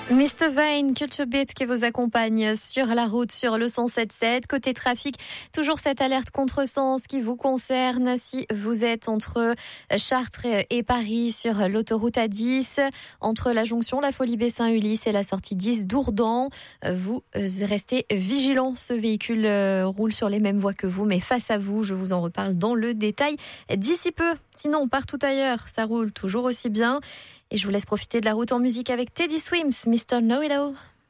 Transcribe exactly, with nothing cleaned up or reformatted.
mister Vane, Culture Beat qui vous accompagne sur la route sur le cent sept sept. Côté trafic, toujours cette alerte contresens qui vous concerne si vous êtes entre Chartres et Paris sur l'autoroute A dix, entre la jonction La Folie-Bessin-Ulysse et la sortie dix d'Ourdan. Vous restez vigilants, ce véhicule roule sur les mêmes voies que vous, mais face à vous, je vous en reparle dans le détail d'ici peu. Sinon, partout ailleurs, ça roule toujours aussi bien. Et je vous laisse profiter de la route en musique avec Teddy Swims, mister Know It All.